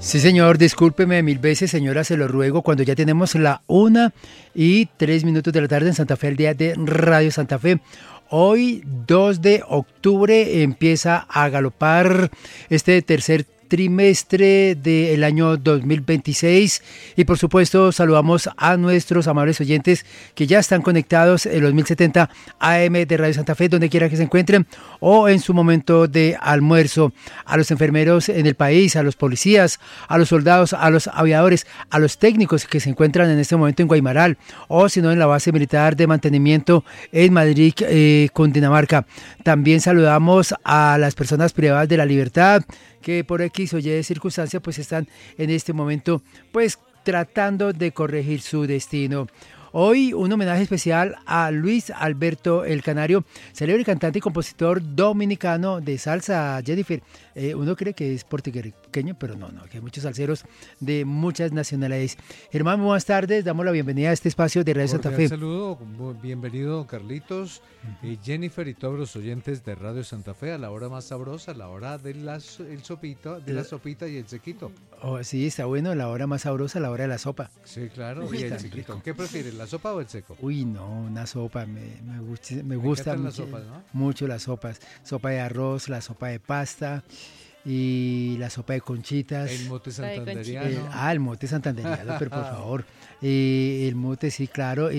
Sí, señor, discúlpeme 1000 veces, señora, se lo ruego, cuando ya tenemos la 1:03 de la tarde en Santa Fe, el día de Radio Santa Fe. Hoy, 2 de octubre, empieza a galopar este tercer trimestre del año 2026 y por supuesto saludamos a nuestros amables oyentes que ya están conectados en los 1070 AM de Radio Santa Fe, donde quiera que se encuentren o en su momento de almuerzo, a los enfermeros en el país, a los policías, a los soldados, a los aviadores, a los técnicos que se encuentran en este momento en Guaymaral o si no en la base militar de mantenimiento en Madrid, Cundinamarca. También saludamos a las personas privadas de la libertad que por X o Y circunstancia pues están en este momento pues tratando de corregir su destino. Hoy un homenaje especial a Luis Alberto El Canario, célebre cantante y compositor dominicano de salsa, Jennifer. Uno cree que es puertorriqueño, pero no, que hay muchos salseros de muchas nacionalidades. Germán, buenas tardes, damos la bienvenida a este espacio de Radio Santa Fe. Un saludo, bienvenido Carlitos, Jennifer y todos los oyentes de Radio Santa Fe a la hora más sabrosa, a la hora de la sopita y el sequito. Oh, sí, está bueno, la hora más sabrosa, la hora de la sopa. Sí, claro, y el sequito. Rico. ¿Qué prefieres, la sopa o el seco? Uy, no, una sopa, me gusta mucho, las sopas, ¿no? Mucho las sopas. Sopa de arroz, la sopa de pasta y la sopa de conchitas. El mote santanderiano. El mote santanderiano, pero por favor. El mote, sí, claro.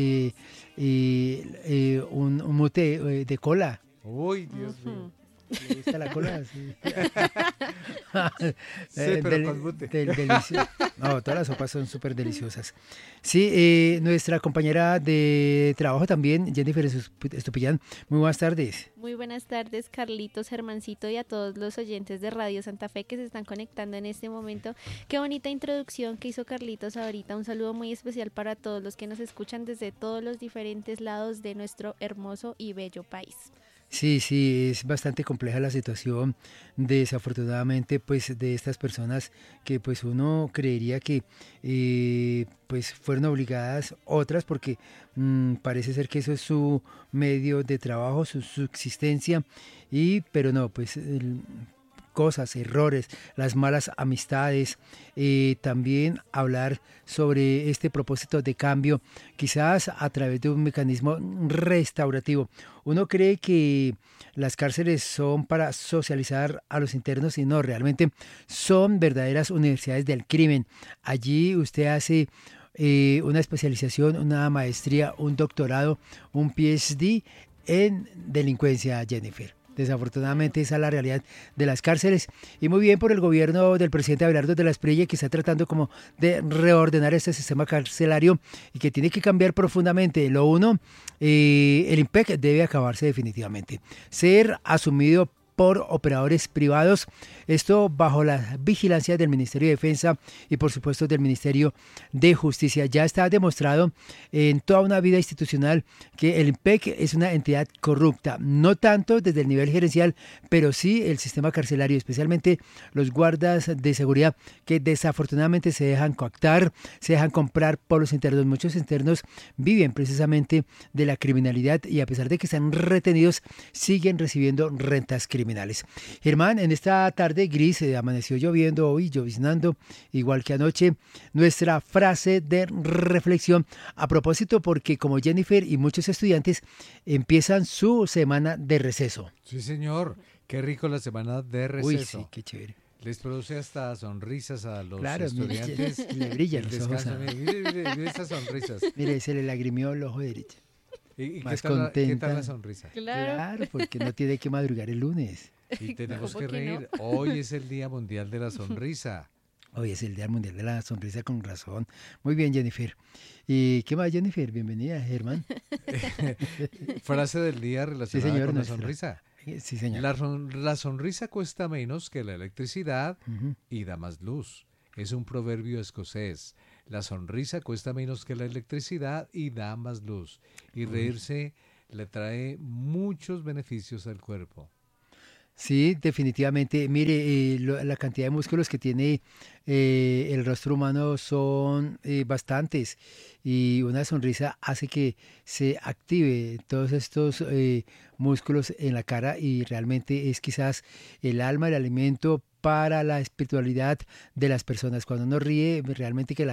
Un mote de cola. Uy, Dios mío. ¿Le gusta la cola? Sí. Sí, pero con mute. No, todas las sopas son súper deliciosas. Sí, nuestra compañera de trabajo también, Jennifer Estupillán. Muy buenas tardes. Muy buenas tardes, Carlitos, Germancito y a todos los oyentes de Radio Santa Fe que se están conectando en este momento. Qué bonita introducción que hizo Carlitos ahorita. Un saludo muy especial para todos los que nos escuchan desde todos los diferentes lados de nuestro hermoso y bello país. Sí, es bastante compleja la situación, desafortunadamente, pues de estas personas que pues uno creería que pues fueron obligadas, otras porque parece ser que eso es su medio de trabajo, su subsistencia, pero no, pues cosas, errores, las malas amistades, también hablar sobre este propósito de cambio, quizás a través de un mecanismo restaurativo. Uno cree que las cárceles son para socializar a los internos y no, realmente son verdaderas universidades del crimen. Allí usted hace una especialización, una maestría, un doctorado, un PhD en delincuencia, Jennifer. Desafortunadamente esa es la realidad de las cárceles y muy bien por el gobierno del presidente Abelardo de la Espriella, que está tratando como de reordenar este sistema carcelario y que tiene que cambiar profundamente. Lo uno, el IMPEC debe acabarse definitivamente, ser asumido por operadores privados, esto bajo la vigilancia del Ministerio de Defensa y por supuesto del Ministerio de Justicia. Ya está demostrado en toda una vida institucional que el IMPEC es una entidad corrupta, no tanto desde el nivel gerencial, pero sí el sistema carcelario, especialmente los guardas de seguridad que desafortunadamente se dejan coactar, se dejan comprar por los internos. Muchos internos viven precisamente de la criminalidad y a pesar de que están retenidos, siguen recibiendo rentas criminales. Germán, en esta tarde gris amaneció lloviendo hoy, lloviznando, igual que anoche. Nuestra frase de reflexión a propósito, porque como Jennifer y muchos estudiantes empiezan su semana de receso. Sí, señor. Qué rico la semana de receso. Uy, sí, qué chévere. Les produce hasta sonrisas a los estudiantes. Le brillan los ojos. Mire esas sonrisas. Mire, se le lagrimió el ojo derecho. ¿Y más contenta. ¿Qué tal la contenta. sonrisa? Claro, porque no tiene que madrugar el lunes. Y tenemos que ¿Cómo que reír. Hoy es el Día Mundial de la Sonrisa. Hoy es el Día Mundial de la Sonrisa, con razón. Muy bien, Jennifer. ¿Y qué más, Jennifer? Bienvenida, Germán. Frase del día relacionada señor, con la nuestra. sonrisa. Sí, señor. La sonrisa cuesta menos que la electricidad Ujú. y da más luz. Es un proverbio escocés. La sonrisa cuesta menos que la electricidad y da más luz. Y reírse le trae muchos beneficios al cuerpo. Sí, definitivamente. Mire, la cantidad de músculos que tiene el rostro humano son bastantes y una sonrisa hace que se active todos estos músculos en la cara y realmente es quizás el alma, el alimento para la espiritualidad de las personas. Cuando uno ríe, realmente que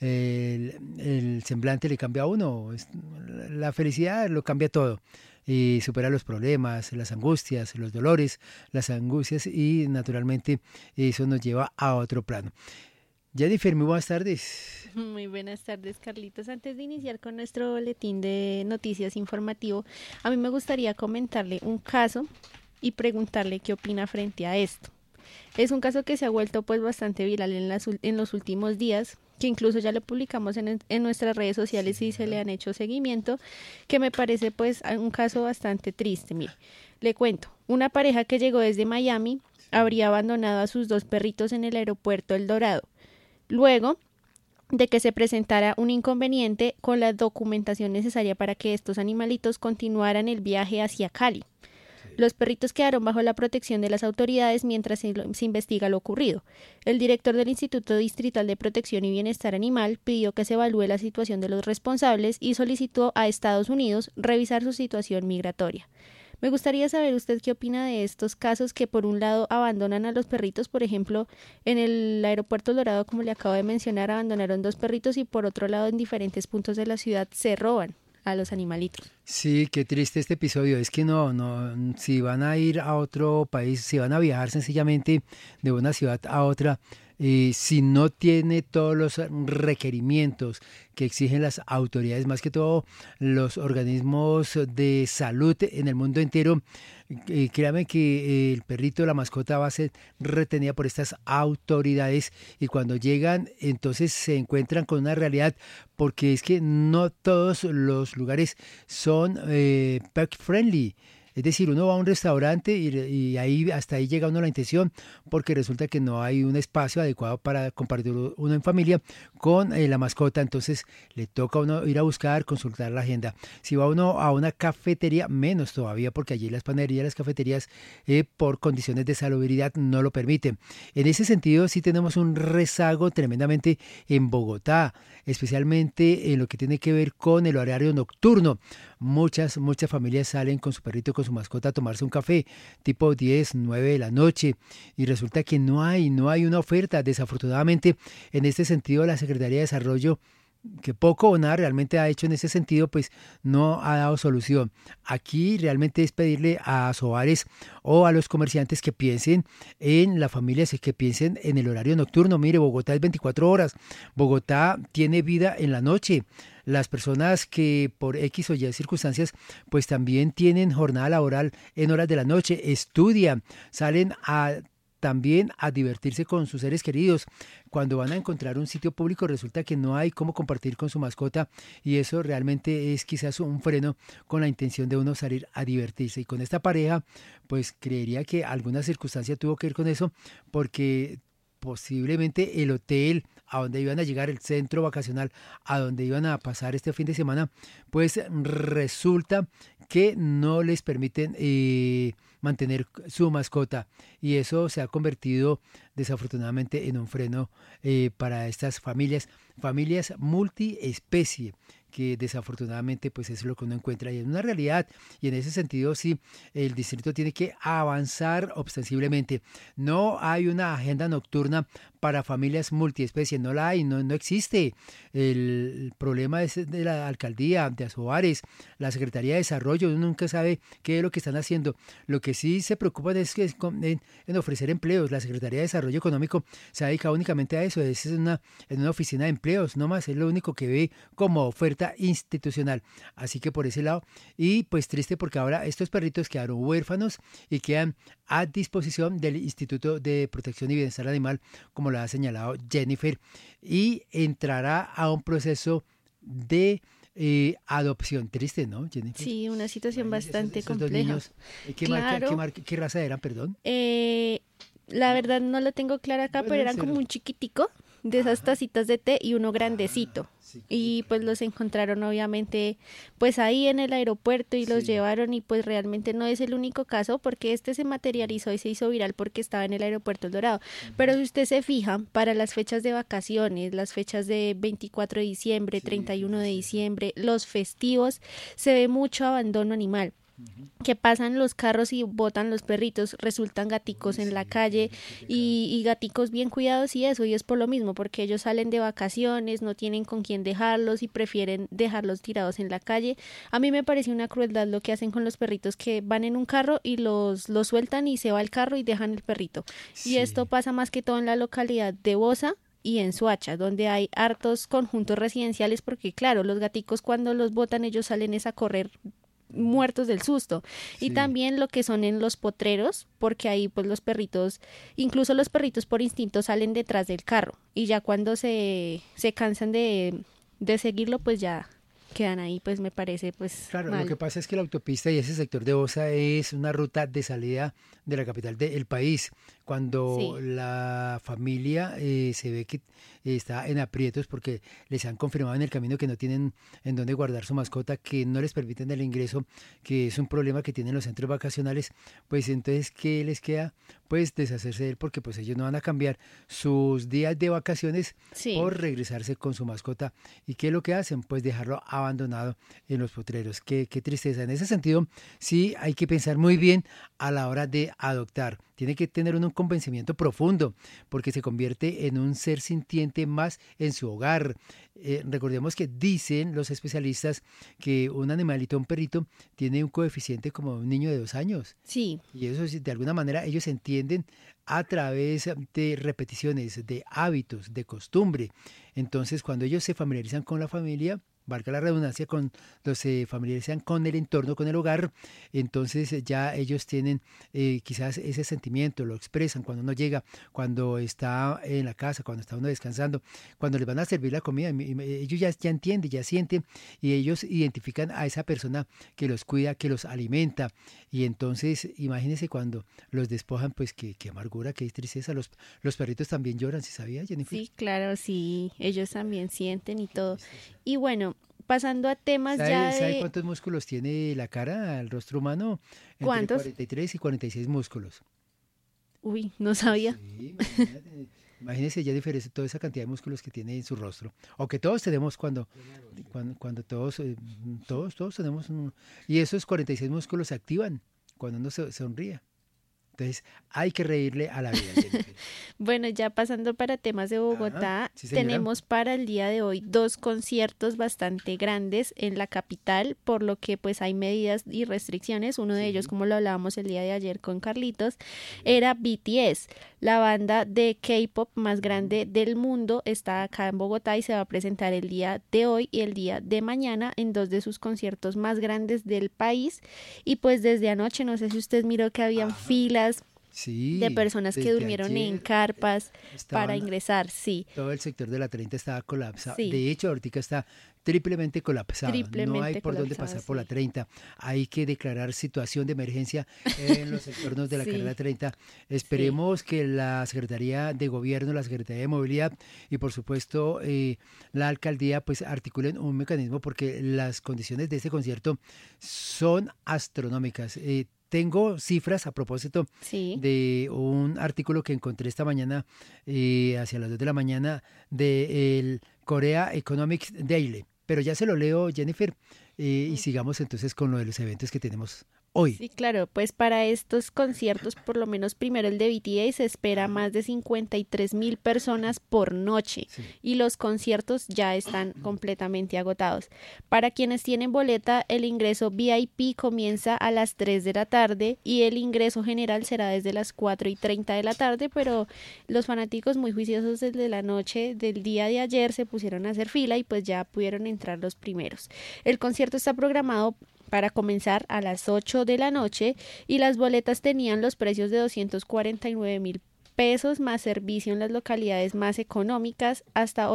el semblante le cambia a uno. La felicidad lo cambia todo. Y supera los problemas, las angustias, los dolores, las angustias y naturalmente eso nos lleva a otro plano. Jennifer, muy buenas tardes. Muy buenas tardes, Carlitos. Antes de iniciar con nuestro boletín de noticias informativo, a mí me gustaría comentarle un caso y preguntarle qué opina frente a esto. Es un caso que se ha vuelto pues bastante viral en los últimos días, que incluso ya lo publicamos en nuestras redes sociales y se le han hecho seguimiento, que me parece pues un caso bastante triste. Mire, le cuento, una pareja que llegó desde Miami habría abandonado a sus 2 perritos en el aeropuerto El Dorado, luego de que se presentara un inconveniente con la documentación necesaria para que estos animalitos continuaran el viaje hacia Cali. Los perritos quedaron bajo la protección de las autoridades mientras se investiga lo ocurrido. El director del Instituto Distrital de Protección y Bienestar Animal pidió que se evalúe la situación de los responsables y solicitó a Estados Unidos revisar su situación migratoria. Me gustaría saber usted qué opina de estos casos que por un lado abandonan a los perritos, por ejemplo, en el aeropuerto Dorado, como le acabo de mencionar, abandonaron 2 perritos y por otro lado en diferentes puntos de la ciudad se roban a los animalitos. Sí, qué triste este episodio. Es que si van a ir a otro país, si van a viajar sencillamente de una ciudad a otra, si no tiene todos los requerimientos que exigen las autoridades, más que todo los organismos de salud en el mundo entero, créame que el perrito, la mascota va a ser retenida por estas autoridades y cuando llegan entonces se encuentran con una realidad porque es que no todos los lugares son pet friendly. Es decir, uno va a un restaurante y ahí hasta ahí llega uno la intención porque resulta que no hay un espacio adecuado para compartir uno en familia con la mascota. Entonces le toca a uno ir a buscar, consultar la agenda. Si va uno a una cafetería, menos todavía porque allí las panaderías, las cafeterías por condiciones de salubridad no lo permiten. En ese sentido sí tenemos un rezago tremendamente en Bogotá, especialmente en lo que tiene que ver con el horario nocturno. Muchas familias salen con su perrito, con su mascota a tomarse un café tipo 10, 9 de la noche y resulta que no hay una oferta. Desafortunadamente, en este sentido, la Secretaría de Desarrollo, que poco o nada realmente ha hecho en ese sentido, pues no ha dado solución. Aquí realmente es pedirle a Soares o a los comerciantes que piensen en las familias, que piensen en el horario nocturno. Mire, Bogotá es 24 horas, Bogotá tiene vida en la noche. Las personas que por X o Y circunstancias pues también tienen jornada laboral en horas de la noche, estudian, salen también a divertirse con sus seres queridos. Cuando van a encontrar un sitio público resulta que no hay cómo compartir con su mascota y eso realmente es quizás un freno con la intención de uno salir a divertirse. Y con esta pareja pues creería que alguna circunstancia tuvo que ver con eso porque posiblemente el hotel a donde iban a llegar, el centro vacacional a donde iban a pasar este fin de semana, pues resulta que no les permiten mantener su mascota y eso se ha convertido desafortunadamente en un freno para estas familias multiespecie que desafortunadamente pues es lo que uno encuentra y es una realidad y en ese sentido sí el distrito tiene que avanzar ostensiblemente. No hay una agenda nocturna para familias multiespecies, no la hay, no existe. El problema es de la alcaldía, de Asoares, la Secretaría de Desarrollo, uno nunca sabe qué es lo que están haciendo. Lo que sí se preocupan es que en ofrecer empleos. La Secretaría de Desarrollo Económico se ha dedicado únicamente a eso, es en una oficina de empleos, no más, es lo único que ve como oferta institucional. Así que por ese lado, y pues triste porque ahora estos perritos quedaron huérfanos y quedan a disposición del Instituto de Protección y Bienestar Animal, como lo ha señalado Jennifer, y entrará a un proceso de adopción. Triste, ¿no, Jennifer? Sí, una situación bastante esos compleja. Dos niños, Claro. ¿qué raza eran, perdón? La verdad no lo tengo claro acá, pero eran como un chiquitico de esas tacitas de té y uno grandecito. Sí, Y pues los encontraron obviamente pues ahí en el aeropuerto y los Sí. llevaron y pues realmente no es el único caso porque este se materializó y se hizo viral porque estaba en el aeropuerto El Dorado. Pero si usted se fija, para las fechas de vacaciones, las fechas de 24 de diciembre, 31 de diciembre, los festivos, se ve mucho abandono animal. que pasan los carros y botan los perritos, resultan gaticos en la calle y gaticos bien cuidados y eso, y es por lo mismo, porque ellos salen de vacaciones, no tienen con quién dejarlos y prefieren dejarlos tirados en la calle. A mí me parece una crueldad lo que hacen con los perritos, que van en un carro y los sueltan y se va el carro y dejan el perrito. Sí. Y esto pasa más que todo en la localidad de Bosa y en Soacha, donde hay hartos conjuntos residenciales, porque claro, los gaticos cuando los botan ellos salen es a correr muertos del susto. Y Sí. también lo que son en los potreros, porque ahí pues los perritos, incluso los perritos por instinto salen detrás del carro y ya cuando se cansan de seguirlo pues ya quedan ahí, pues me parece pues Claro, mal. lo que pasa es que la autopista y ese sector de Bosa es una ruta de salida de la capital del país. Cuando Sí. la familia se ve que está en aprietos porque les han confirmado en el camino que no tienen en dónde guardar su mascota, que no les permiten el ingreso, que es un problema que tienen los centros vacacionales, pues entonces, ¿qué les queda? Pues deshacerse de él porque pues ellos no van a cambiar sus días de vacaciones Sí. por regresarse con su mascota. ¿Y qué es lo que hacen? Pues dejarlo abandonado en los potreros. Qué tristeza. En ese sentido, sí hay que pensar muy bien a la hora de adoptar. Tiene que tener uno un convencimiento profundo porque se convierte en un ser sintiente más en su hogar. Recordemos que dicen los especialistas que un animalito, un perrito, tiene un coeficiente como un niño de 2 años. Sí, Y eso de alguna manera ellos entienden a través de repeticiones, de hábitos, de costumbre. Entonces, cuando ellos se familiarizan con la familia, valga la redundancia, se familiarizan con el entorno, con el hogar, entonces ya ellos tienen quizás ese sentimiento, lo expresan cuando uno llega, cuando está en la casa, cuando está uno descansando, cuando les van a servir la comida, ellos ya entienden, ya sienten y ellos identifican a esa persona que los cuida, que los alimenta. Y entonces, imagínense cuando los despojan, pues qué amargura, qué tristeza. Los perritos también lloran, ¿sí sabía, Jennifer? sí, claro, sí, ellos también sienten y todo. Y bueno, pasando a temas ¿Sabe de cuántos músculos tiene la cara, el rostro humano? Entre ¿cuántos? 43 y 46 músculos. Uy, no sabía. Sí, imagínate. Imagínese, Jennifer, toda esa cantidad de músculos que tiene en su rostro. O que todos tenemos cuando todos tenemos y esos 46 músculos se activan cuando uno se sonríe. Entonces, hay que reírle a la vida, Jennifer. Bueno, ya pasando para temas de Bogotá, sí, señora. tenemos para el día de hoy 2 conciertos bastante grandes en la capital, por lo que pues hay medidas y restricciones. Uno de ellos, como lo hablábamos el día de ayer con Carlitos, era BTS, la banda de K-pop más grande del mundo. Está acá en Bogotá y se va a presentar el día de hoy y el día de mañana en 2 de sus conciertos más grandes del país. Y pues desde anoche, no sé si usted miró que habían filas Sí, de personas que desde durmieron en ayer carpas para estaban, ingresar, sí, todo el sector de la 30 estaba colapsado. sí, De hecho, ahorita está triplemente colapsado. No hay triplemente por dónde colapsado, pasar por la sí. 30. Hay que declarar situación de emergencia en los entornos de la Sí, carrera 30. sí, Esperemos que la Secretaría de Gobierno, la Secretaría de Movilidad y por supuesto la alcaldía pues articulen un mecanismo porque las condiciones de este concierto son astronómicas. Tengo cifras a propósito sí, de un artículo que encontré esta mañana, hacia las 2 de la mañana, del Korea Economics Daily. Pero ya se lo leo, Jennifer, y sigamos entonces con lo de los eventos que tenemos hoy. sí, claro, pues para estos conciertos, por lo menos primero el de BTS, se espera más de 53,000 personas por noche Sí. y los conciertos ya están completamente agotados. Para quienes tienen boleta, el ingreso VIP comienza a las 3 de la tarde y el ingreso general será desde las 4:30 de la tarde, pero los fanáticos muy juiciosos desde la noche del día de ayer se pusieron a hacer fila y pues ya pudieron entrar los primeros. El concierto está programado para comenzar a las 8 de la noche y las boletas tenían los precios de 249,000 pesos más servicio en las localidades más económicas hasta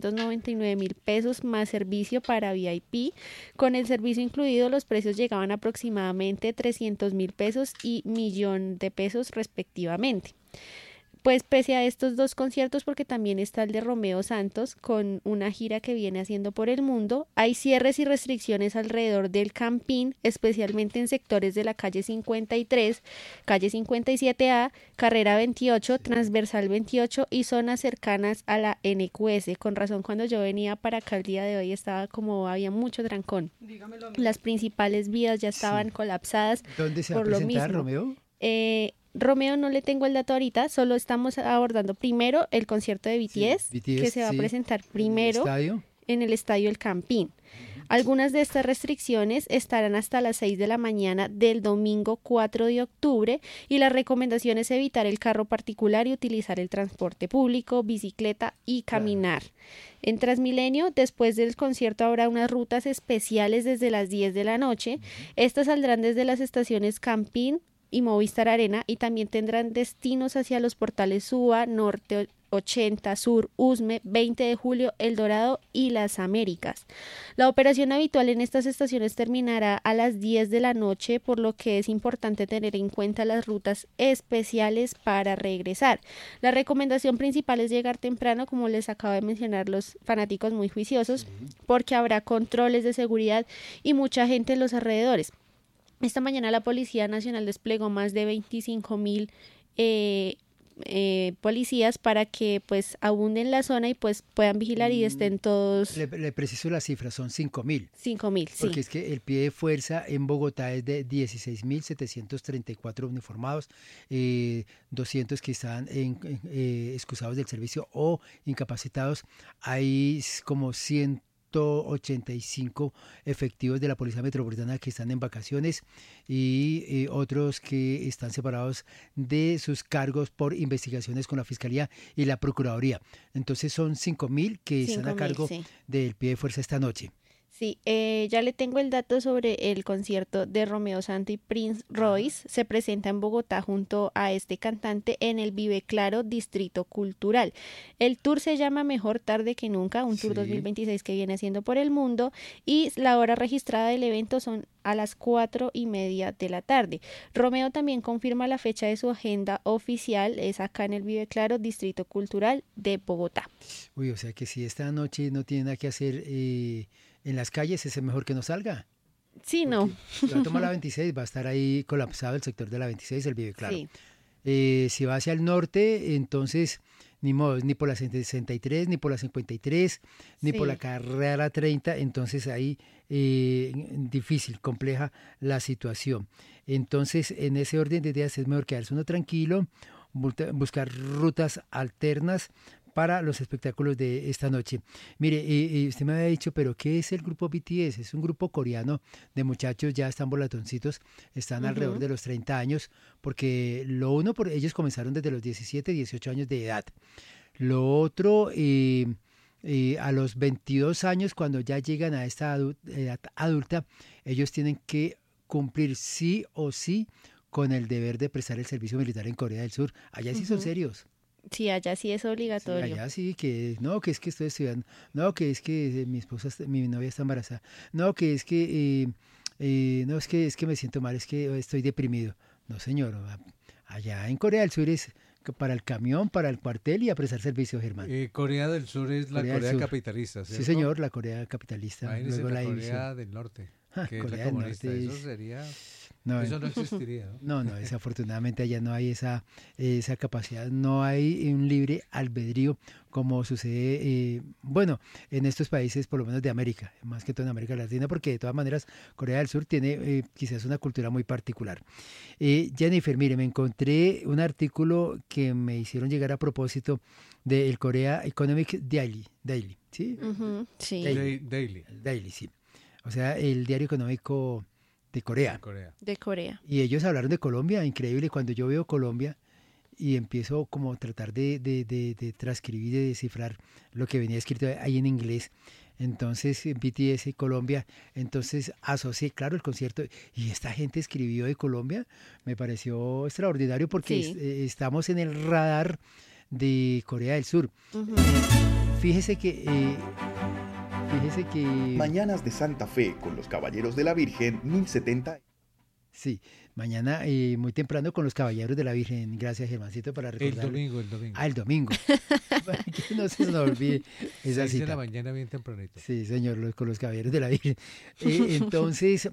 899,000 pesos más servicio para VIP. Con el servicio incluido los precios llegaban a aproximadamente 300,000 pesos y 1,000,000 de pesos respectivamente. Pues pese a estos dos conciertos, porque también está el de Romeo Santos con una gira que viene haciendo por el mundo, hay cierres y restricciones alrededor del Campín, especialmente en sectores de la calle 53, calle 57A, carrera 28, transversal 28 y zonas cercanas a la NQS. Con razón, cuando yo venía para acá el día de hoy estaba como había mucho trancón. Las principales vías ya estaban colapsadas. ¿Dónde se va a por lo presentar, mismo. Romeo? Romeo no le tengo el dato ahorita, solo estamos abordando primero el concierto de BTS, que se va a presentar primero en el estadio El Campín. Algunas de estas restricciones estarán hasta las 6 de la mañana del domingo 4 de octubre y la recomendación es evitar el carro particular y utilizar el transporte público, bicicleta y caminar. En Transmilenio, después del concierto habrá unas rutas especiales desde las 10 de la noche. Estas saldrán desde las estaciones Campín y Movistar Arena y también tendrán destinos hacia los portales Suba, Norte 80, Sur, Usme, 20 de Julio, El Dorado y Las Américas. La operación habitual en estas estaciones terminará a las 10 de la noche, por lo que es importante tener en cuenta las rutas especiales para regresar. La recomendación principal es llegar temprano, como les acabo de mencionar, los fanáticos muy juiciosos, porque habrá controles de seguridad y mucha gente en los alrededores. Esta mañana la Policía Nacional desplegó más de 25,000 policías para que pues abunden la zona y pues puedan vigilar y estén todos. Le preciso la cifra, son 5,000. 5,000, sí. Porque es que el pie de fuerza en Bogotá es de 16,734 uniformados, 200 que están excusados del servicio o incapacitados. Hay como 185 efectivos de la Policía Metropolitana que están en vacaciones y otros que están separados de sus cargos por investigaciones con la Fiscalía y la Procuraduría. Entonces son 5,000 que están a cargo del pie de fuerza esta noche. Sí, ya le tengo el dato sobre el concierto de Romeo Santos y Prince Royce. Se presenta en Bogotá junto a este cantante en el Vive Claro Distrito Cultural. El tour se llama Mejor Tarde que Nunca, un tour 2026 que viene haciendo por el mundo, y la hora registrada del evento son a las 4:30 de la tarde. Romeo también confirma la fecha de su agenda oficial, es acá en el Vive Claro Distrito Cultural de Bogotá. Uy, o sea que si esta noche no tiene nada que hacer en las calles, es mejor que no salga. Sí, porque no. si va a tomar la 26, va a estar ahí colapsado el sector de la 26, el Vive Claro. Sí. Si va hacia el norte, entonces ni modo, ni por la 63, ni por la 53, ni por la carrera 30, entonces ahí difícil, compleja la situación. Entonces, en ese orden de ideas es mejor quedarse uno tranquilo, buscar rutas alternas para los espectáculos de esta noche. Mire, usted me había dicho, pero ¿qué es el grupo BTS? Es un grupo coreano de muchachos, ya están volatoncitos, están alrededor de los 30 años, porque ellos comenzaron desde los 17, 18 años de edad. Lo otro, a los 22 años, cuando ya llegan a esta edad adulta, ellos tienen que cumplir sí o sí con el deber de prestar el servicio militar en Corea del Sur. Allá sí son serios. Sí, allá sí es obligatorio. Sí, allá sí, que es que estoy estudiando, no, que es que mi novia está embarazada, no, que es que, no, es que me siento mal, es que estoy deprimido. No, señor, allá en Corea del Sur es para el camión, para el cuartel y a prestar servicio, Germán. Corea del Sur es la Corea capitalista, ¿cierto? Sí, señor, la Corea capitalista. Luego la Corea del Norte, que es la comunista. Eso sería... No, eso no existiría, ¿no? No, desafortunadamente allá no hay esa capacidad, no hay un libre albedrío como sucede, en estos países, por lo menos de América, más que todo en América Latina, porque de todas maneras Corea del Sur tiene quizás una cultura muy particular. Jennifer, mire, me encontré un artículo que me hicieron llegar a propósito del Korea Economic Daily, ¿sí? Sí. Daily, sí. O sea, el diario económico de Corea. De Corea. Y ellos hablaron de Colombia, increíble. Cuando yo veo Colombia y empiezo como a tratar de transcribir, de descifrar lo que venía escrito ahí en inglés, entonces BTS Colombia, entonces asocié, claro, el concierto, y esta gente escribió de Colombia, me pareció extraordinario porque estamos en el radar de Corea del Sur. Fíjese que... Mañanas de Santa Fe con los Caballeros de la Virgen 1070. Sí, mañana muy temprano con los Caballeros de la Virgen. Gracias, Germancito, para recordar. El domingo. Ah, el domingo. Para que no se nos olvide esa 6 de cita. la mañana bien tempranito. Sí, señor, con los Caballeros de la Virgen. Entonces,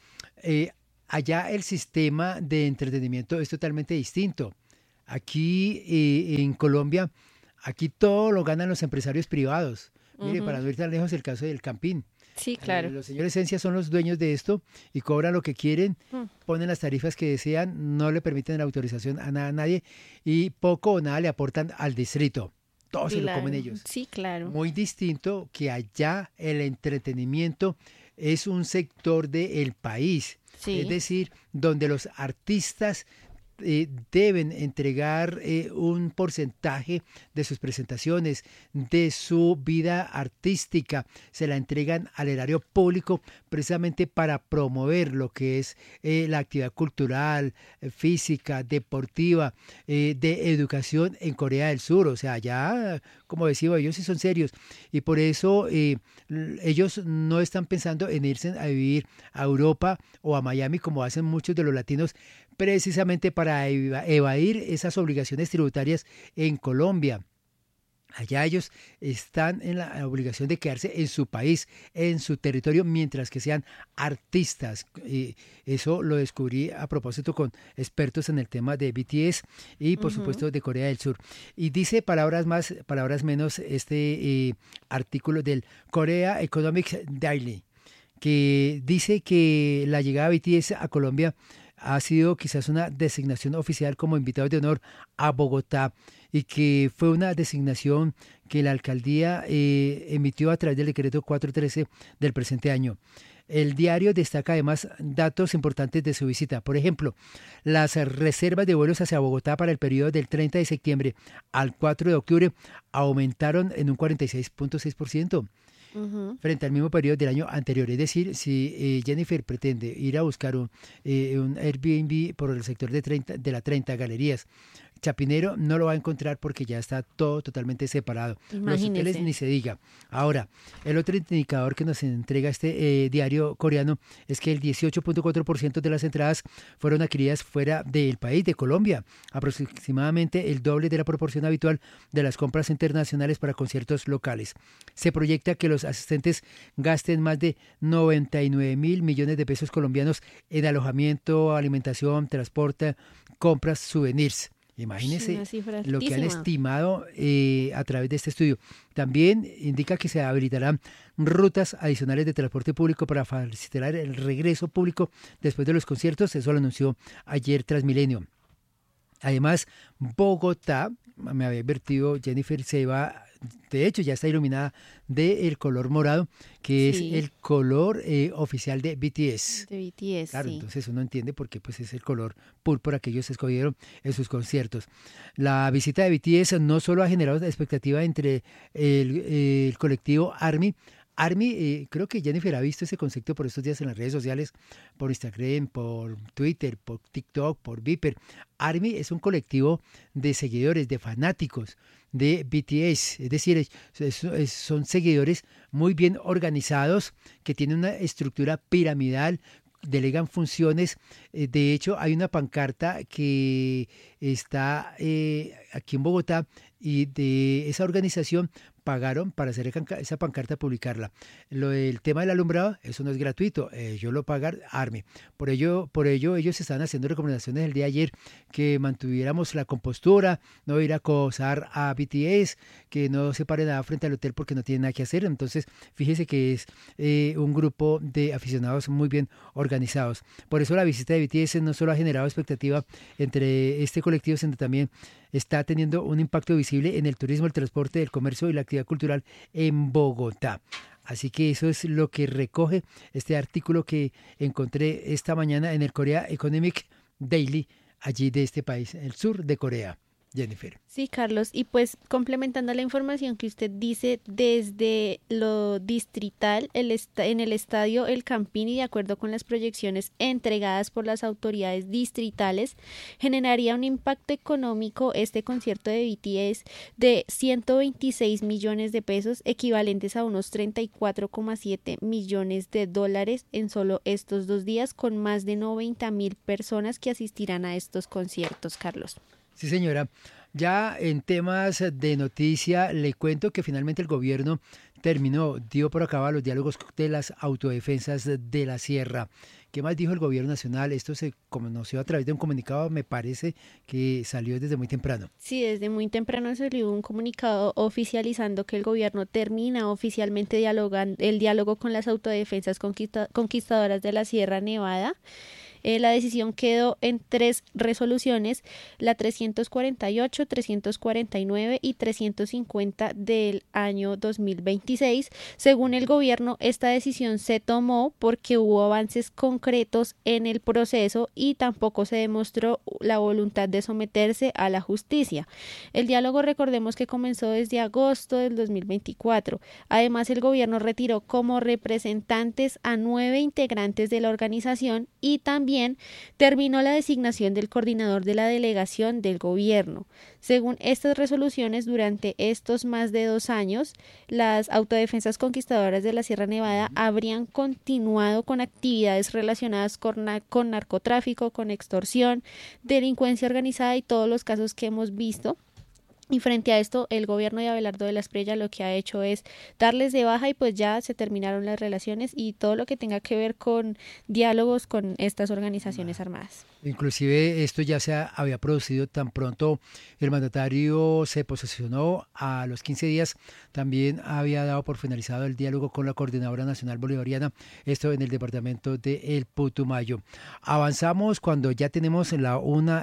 allá el sistema de entretenimiento es totalmente distinto. Aquí en Colombia, aquí todo lo ganan los empresarios privados. Mire, para no ir tan lejos, el caso del Campín. Sí, claro. Los señores Esencia son los dueños de esto y cobran lo que quieren, ponen las tarifas que desean, no le permiten la autorización a nadie y poco o nada le aportan al distrito. Todo se lo comen ellos. Sí, claro. Muy distinto que allá el entretenimiento es un sector del país. Sí. Es decir, donde los artistas deben entregar un porcentaje de sus presentaciones, de su vida artística, se la entregan al erario público precisamente para promover lo que es la actividad cultural, física, deportiva, de educación en Corea del Sur. O sea, ya, como decía, ellos sí son serios y por eso ellos no están pensando en irse a vivir a Europa o a Miami como hacen muchos de los latinos, precisamente para evadir esas obligaciones tributarias en Colombia. Allá ellos están en la obligación de quedarse en su país, en su territorio, mientras que sean artistas. Eso lo descubrí a propósito con expertos en el tema de BTS y por supuesto de Corea del Sur. Y dice palabras más, palabras menos este artículo del Korea Economic Daily, que dice que la llegada de BTS a Colombia ha sido quizás una designación oficial como invitado de honor a Bogotá y que fue una designación que la alcaldía emitió a través del decreto 413 del presente año. El diario destaca además datos importantes de su visita. Por ejemplo, las reservas de vuelos hacia Bogotá para el periodo del 30 de septiembre al 4 de octubre aumentaron en un 46.6%. Frente al mismo periodo del año anterior. Es decir, si Jennifer pretende ir a buscar un Airbnb por el sector de la 30 Galerías Chapinero, no lo va a encontrar porque ya está todo totalmente separado. Los hoteles ni se diga. Ahora, el otro indicador que nos entrega este diario coreano es que el 18.4% de las entradas fueron adquiridas fuera del país, de Colombia, aproximadamente el doble de la proporción habitual de las compras internacionales para conciertos locales. Se proyecta que los asistentes gasten más de 99.000 millones de pesos colombianos en alojamiento, alimentación, transporte, compras, souvenirs. Imagínense lo que han estimado a través de este estudio. También indica que se habilitarán rutas adicionales de transporte público para facilitar el regreso público después de los conciertos. Eso lo anunció ayer Transmilenio. Además, Bogotá, me había advertido Jennifer, se va, de hecho ya está iluminada del color morado, que es el color oficial de BTS. De BTS, claro, entonces uno entiende por qué pues, es el color púrpura que ellos escogieron en sus conciertos. La visita de BTS no solo ha generado expectativa entre el colectivo ARMY. ARMY, creo que Jennifer ha visto ese concepto por estos días en las redes sociales, por Instagram, por Twitter, por TikTok, por Viper. ARMY es un colectivo de seguidores, de fanáticos de BTS, es decir, son seguidores muy bien organizados que tienen una estructura piramidal, delegan funciones. De hecho, hay una pancarta que está aquí en Bogotá y de esa organización pagaron para hacer esa pancarta, publicarla. Lo del tema del alumbrado, eso no es gratuito, yo lo paga ARMY. Por ello ellos estaban haciendo recomendaciones el día de ayer que mantuviéramos la compostura, no ir a acosar a BTS, que no se pare nada frente al hotel porque no tiene nada que hacer. Entonces, fíjese que es un grupo de aficionados muy bien organizados. Por eso la visita de BTS no solo ha generado expectativa entre este colectivo, sino también está teniendo un impacto visible en el turismo, el transporte, el comercio y la actividad cultural en Bogotá. Así que eso es lo que recoge este artículo que encontré esta mañana en el Korea Economic Daily, allí de este país, el sur de Corea. Jennifer. Sí, Carlos, y pues complementando la información que usted dice, desde lo distrital, en el estadio El Campín, y de acuerdo con las proyecciones entregadas por las autoridades distritales, generaría un impacto económico este concierto de BTS de 126 millones de pesos, equivalentes a unos 34,7 millones de dólares en solo estos 2 días, con más de 90.000 personas que asistirán a estos conciertos, Carlos. Sí, señora. Ya en temas de noticia, le cuento que finalmente el gobierno dio por acabado los diálogos de las autodefensas de la sierra. ¿Qué más dijo el gobierno nacional? Esto se conoció a través de un comunicado, me parece que salió desde muy temprano. Sí, desde muy temprano salió un comunicado oficializando que el gobierno termina oficialmente el diálogo con las autodefensas conquistadoras de la Sierra Nevada. La decisión quedó en 3 resoluciones, la 348, 349 y 350 del año 2026. Según el gobierno, esta decisión se tomó porque hubo avances concretos en el proceso y tampoco se demostró la voluntad de someterse a la justicia. El diálogo, recordemos que comenzó desde agosto del 2024. Además, el gobierno retiró como representantes a 9 integrantes de la organización y también terminó la designación del coordinador de la delegación del gobierno. Según estas resoluciones, durante estos más de 2 años, las autodefensas conquistadoras de la Sierra Nevada habrían continuado con actividades relacionadas con narcotráfico, con extorsión, delincuencia organizada y todos los casos que hemos visto. Y frente a esto, el gobierno de Abelardo de la Espriella lo que ha hecho es darles de baja y pues ya se terminaron las relaciones y todo lo que tenga que ver con diálogos con estas organizaciones armadas. Inclusive esto ya había producido tan pronto el mandatario se posesionó, a los 15 días también había dado por finalizado el diálogo con la Coordinadora Nacional Bolivariana, esto en el departamento de El Putumayo. Avanzamos cuando ya tenemos la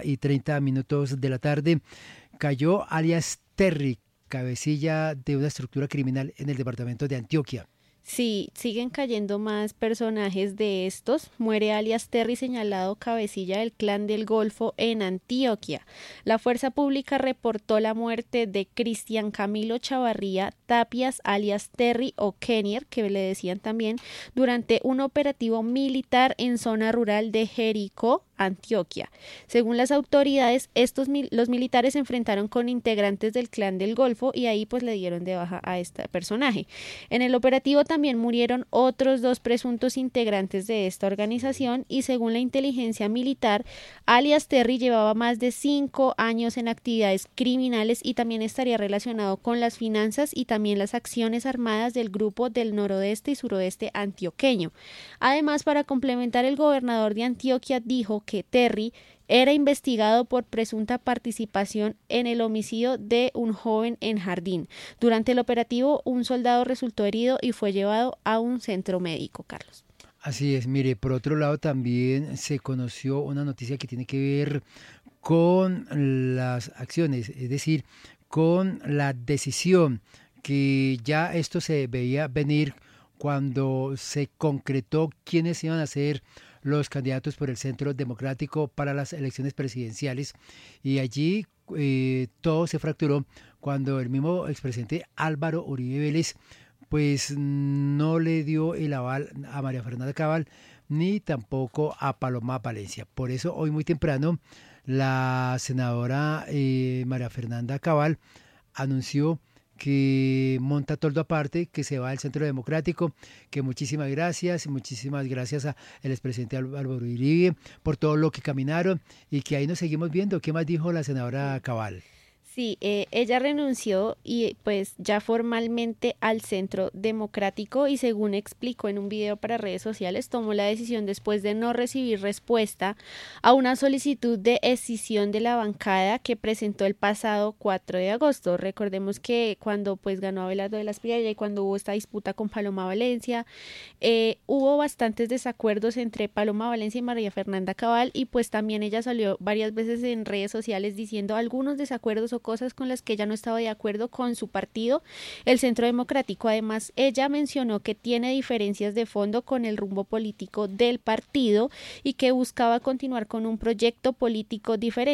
1:30 de la tarde. Cayó alias Terry, cabecilla de una estructura criminal en el departamento de Antioquia. Sí, siguen cayendo más personajes de estos. Muere alias Terry, señalado cabecilla del Clan del Golfo en Antioquia. La fuerza pública reportó la muerte de Cristian Camilo Chavarría Tapias, alias Terry o Kenier, que le decían también, durante un operativo militar en zona rural de Jericó, Antioquia. Según las autoridades, los militares se enfrentaron con integrantes del Clan del Golfo y ahí pues le dieron de baja a este personaje. En el operativo también murieron otros 2 presuntos integrantes de esta organización y según la inteligencia militar, alias Terry llevaba más de 5 años en actividades criminales y también estaría relacionado con las finanzas y también las acciones armadas del grupo del noroeste y suroeste antioqueño. Además, para complementar, el gobernador de Antioquia dijo que Terry era investigado por presunta participación en el homicidio de un joven en Jardín. Durante el operativo, un soldado resultó herido y fue llevado a un centro médico, Carlos. Así es, mire, por otro lado también se conoció una noticia que tiene que ver con las acciones, es decir, con la decisión que ya esto se veía venir cuando se concretó quiénes iban a ser los candidatos por el Centro Democrático para las elecciones presidenciales y allí todo se fracturó cuando el mismo expresidente Álvaro Uribe Vélez pues no le dio el aval a María Fernanda Cabal ni tampoco a Paloma Valencia. Por eso hoy muy temprano la senadora María Fernanda Cabal anunció que monta toldo aparte, que se va al Centro Democrático, que muchísimas gracias al expresidente Álvaro Uribe por todo lo que caminaron y que ahí nos seguimos viendo. ¿Qué más dijo la senadora Cabal? Sí, ella renunció y pues ya formalmente al Centro Democrático y según explicó en un video para redes sociales, tomó la decisión después de no recibir respuesta a una solicitud de escisión de la bancada que presentó el pasado 4 de agosto. Recordemos que cuando pues ganó Abelardo de la Espriella y cuando hubo esta disputa con Paloma Valencia, hubo bastantes desacuerdos entre Paloma Valencia y María Fernanda Cabal y pues también ella salió varias veces en redes sociales diciendo algunos desacuerdos o cosas con las que ella no estaba de acuerdo con su partido, el Centro Democrático. Además, ella mencionó que tiene diferencias de fondo con el rumbo político del partido y que buscaba continuar con un proyecto político diferente.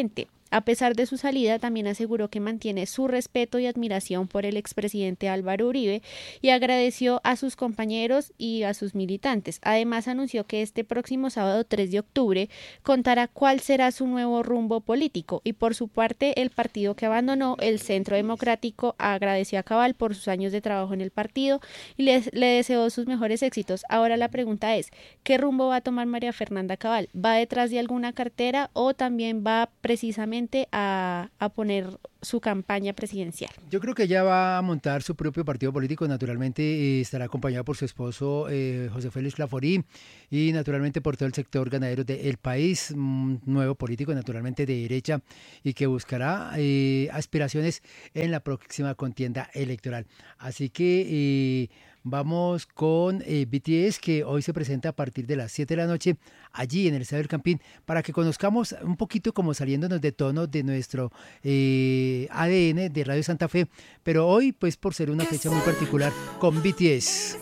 A pesar de su salida, también aseguró que mantiene su respeto y admiración por el expresidente Álvaro Uribe y agradeció a sus compañeros y a sus militantes. Además, anunció que este próximo sábado 3 de octubre contará cuál será su nuevo rumbo político y por su parte el partido que abandonó, el Centro Democrático, agradeció a Cabal por sus años de trabajo en el partido y le deseó sus mejores éxitos. Ahora la pregunta es, ¿qué rumbo va a tomar María Fernanda Cabal? ¿Va detrás de alguna cartera o también va precisamente a poner su campaña presidencial? Yo creo que ella va a montar su propio partido político, naturalmente estará acompañada por su esposo José Félix Laforí y naturalmente por todo el sector ganadero del país, un nuevo político naturalmente de derecha y que buscará aspiraciones en la próxima contienda electoral. Así que vamos con BTS, que hoy se presenta a partir de las 7 de la noche allí en el Estadio del Campín, para que conozcamos un poquito como saliéndonos de tono de nuestro ADN de Radio Santa Fe, pero hoy pues por ser una fecha muy particular con BTS.